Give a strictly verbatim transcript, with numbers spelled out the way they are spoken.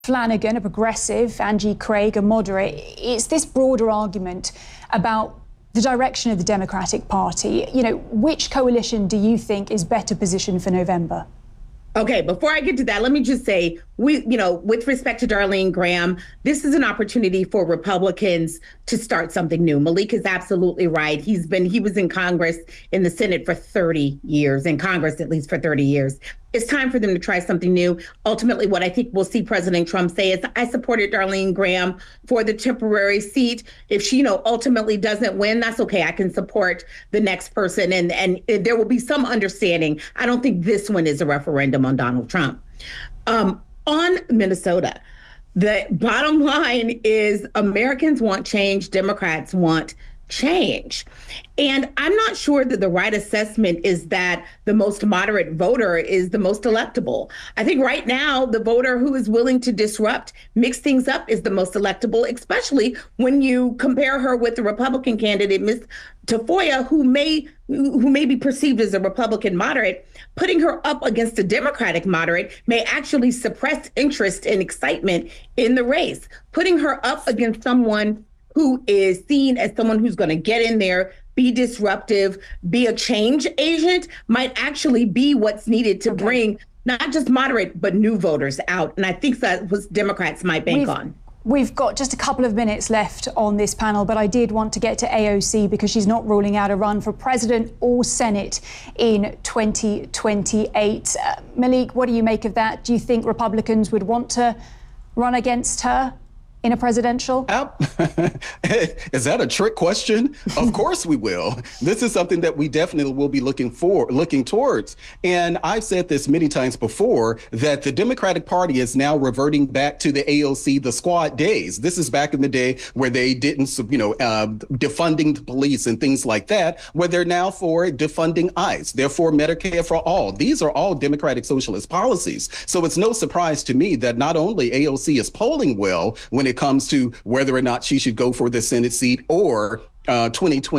Flanagan, a progressive, Angie Craig, a moderate. It's this broader argument about the direction of the Democratic Party. You know, which coalition do you think is better positioned for November? Okay, before I get to that, let me just say, we, you know, with respect to Darlene Graham, this is an opportunity for Republicans to start something new. Malik is absolutely right. He's been, he was in Congress, in the Senate for thirty years, in Congress at least for thirty years. It's time for them to try something new. Ultimately, what I think we'll see President Trump say is, I supported Darlene Graham for the temporary seat. If she, you know, ultimately doesn't win, that's okay. I can support the next person, and, and there will be some understanding. I don't think this one is a referendum on Donald Trump. Um, on Minnesota, the bottom line is Americans want change, Democrats want change. And I'm not sure that the right assessment is that the most moderate voter is the most electable. I think right now, the voter who is willing to disrupt, mix things up is the most electable, especially when you compare her with the Republican candidate, Miz Tafoya, who may who may be perceived as a Republican moderate. Putting her up against a Democratic moderate may actually suppress interest and excitement in the race. Putting her up against someone who is seen as someone who's going to get in there, be disruptive, be a change agent, might actually be what's needed to okay. bring not just moderate, but new voters out. And I think that's what Democrats might bank we've, on. We've got just a couple of minutes left on this panel, but I did want to get to A O C because she's not ruling out a run for president or Senate in twenty twenty-eight. Uh, Malik, what do you make of that? Do you think Republicans would want to run against her in a presidential? Is that a trick question? Of course we will. This is something that we definitely will be looking for, looking towards. And I've said this many times before, that the Democratic Party is now reverting back to the A O C, the squad days. This is back in the day where they didn't, you know, uh, defunding the police and things like that, where they're now for defunding ICE. They're for Medicare for all. These are all Democratic socialist policies. So it's no surprise to me that not only A O C is polling well when it comes to whether or not she should go for the Senate seat or uh, twenty twenty